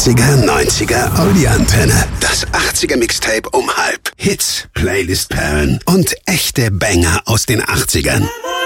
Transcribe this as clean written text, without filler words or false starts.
80er, 90er, Audi-Antenne. Das 80er Mixtape um halb. Hits, Playlist-Perlen und echte Banger aus den 80ern.